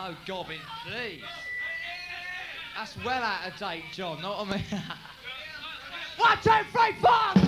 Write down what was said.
Oh, Gobbin, please. That's well out of date, John, know what I mean? 1, 2, 3, 4!